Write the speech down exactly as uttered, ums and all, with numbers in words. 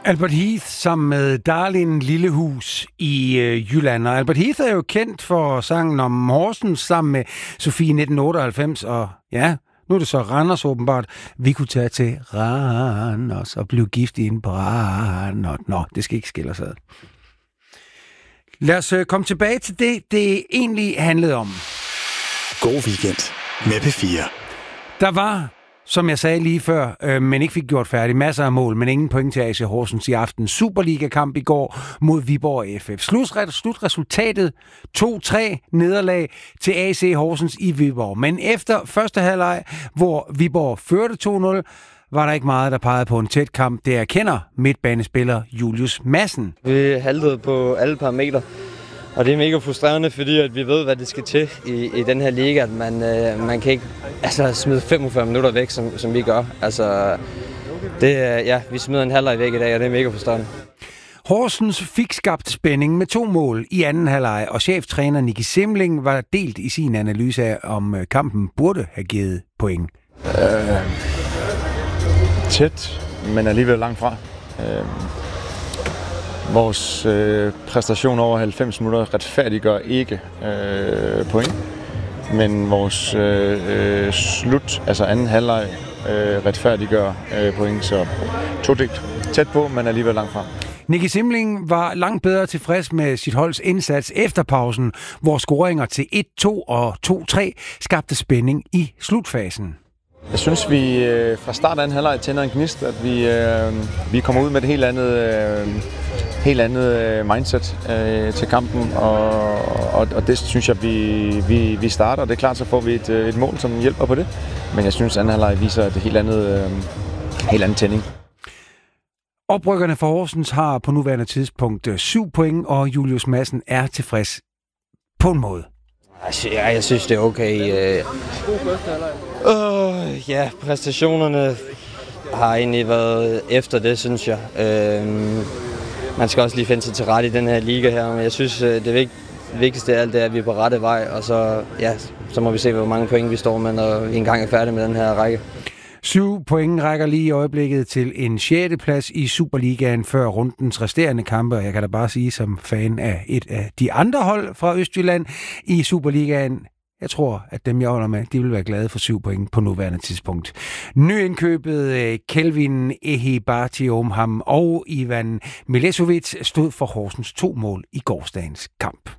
Albert Heath sammen med Darlin Lillehus i øh, Jylland. Og Albert Heath er jo kendt for sangen om Horsens sammen med Sofie nitten otteoghalvfems. Og ja, nu er det så Randers åbenbart. Vi kunne tage til Randers og blive gift i en brand. Nå, det skal ikke skille os ad. Lad os øh, komme tilbage til det, det egentlig handlede om. God weekend med P fire. Der var, som jeg sagde lige før, øh, men ikke fik gjort færdig, masser af mål, men ingen point til A C Horsens i aften. Superliga-kamp i går mod Viborg F F. Slut, slutresultatet to tre nederlag til A C Horsens i Viborg. Men efter første halvleg, hvor Viborg førte to nul, var der ikke meget, der pegede på en tæt kamp. Det erkender midtbanespiller Julius Madsen. Vi haltede på alle parametre, og det er mega frustrerende, fordi at vi ved, hvad det skal til i, i den her liga. At man, øh, man kan ikke altså, smide femogfyrre minutter væk, som, som vi gør. Altså, det, ja, vi smider en halvleg væk i dag, og det er mega frustrerende. Horsens fik skabt spænding med to mål i anden halvleg, og cheftræner Nicky Simling var delt i sin analyse af, om kampen burde have givet point. Øh, tæt, men alligevel langt fra. Øh, vores øh, præstation over halvfems minutter retfærdiggør ikke øh, point, men vores øh, øh, slut, altså anden halvleg, øh, retfærdiggør øh, point, så todelt. Tæt på, men alligevel langt fra. Nicky Simling var langt bedre tilfreds med sit holds indsats efter pausen, hvor scoringer til et to og to tre skabte spænding i slutfasen. Jeg synes, vi øh, fra start af en halvleg tænder en gnist, at vi, øh, vi kommer ud med et helt andet, øh, helt andet øh, mindset øh, til kampen, og, og, og det synes jeg, vi, vi, vi starter. Det er klart, så får vi et, et mål, som hjælper på det, men jeg synes, at anden halvleg viser et helt andet, øh, helt andet tænding. Oprykkerne for Horsens har på nuværende tidspunkt syv point, og Julius Madsen er tilfreds på en måde. Ja, jeg synes, det er okay. Uh, ja, præstationerne har egentlig været efter det, synes jeg. Uh, man skal også lige finde sig til rette i den her liga her, men jeg synes, det vigtigste af alt det er, at vi er på rette vej, og så, ja, så må vi se, hvor mange point vi står med, når vi engang er færdige med den her række. Syv point rækker lige i øjeblikket til en sjette plads i Superligaen før rundens resterende kampe, og jeg kan da bare sige som fan af et af de andre hold fra Østjylland i Superligaen, jeg tror, at dem jeg holder med, de vil være glade for syv point på nuværende tidspunkt. Nyindkøbet Kelvin Ehibartiomham og Ivan Milesovic stod for Horsens to mål i gårsdagens kamp.